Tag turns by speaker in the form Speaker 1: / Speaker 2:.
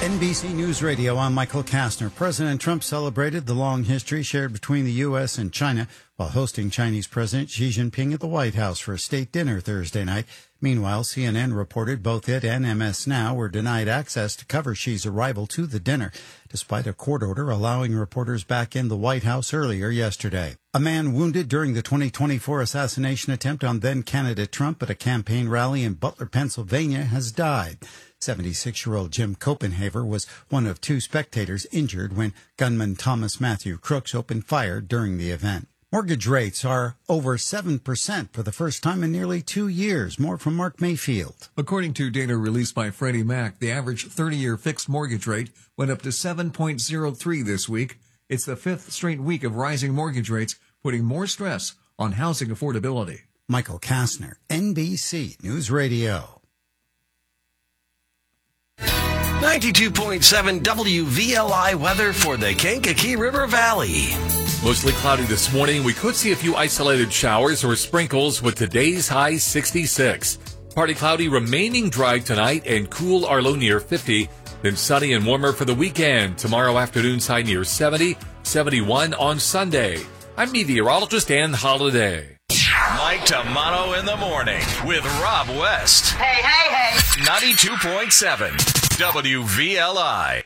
Speaker 1: NBC News Radio, I'm Michael Kastner. President Trump celebrated the long history shared between the U.S. and China while hosting Chinese President Xi Jinping at the White House for a state dinner Thursday night. Meanwhile, CNN reported both it and MS Now were denied access to cover Xi's arrival to the dinner, despite a court order allowing reporters back in the White House earlier yesterday. A man wounded during the 2024 assassination attempt on then-candidate Trump at a campaign rally in Butler, Pennsylvania, has died. 76-year-old Jim Copenhaver was one of two spectators injured when gunman Thomas Matthew Crooks opened fire during the event. Mortgage rates are over 7% for the first time in nearly 2 years. More from Mark Mayfield.
Speaker 2: According to data released by Freddie Mac, the average 30-year fixed mortgage rate went up to 7.03 this week. It's the fifth straight week of rising mortgage rates, putting more stress on housing affordability.
Speaker 1: Michael Kastner, NBC News Radio.
Speaker 3: 92.7 WVLI weather for the Kankakee River Valley.
Speaker 4: Mostly cloudy this morning. We could see a few isolated showers or sprinkles with today's high 66. Partly cloudy, remaining dry tonight and cool or low near 50. Then sunny and warmer for the weekend. Tomorrow afternoon's high near 70, 71 on Sunday. I'm meteorologist Ann Holiday.
Speaker 3: Mike Tamano in the morning with Rob West.
Speaker 5: Hey, hey, hey.
Speaker 3: 92.7 WVLI.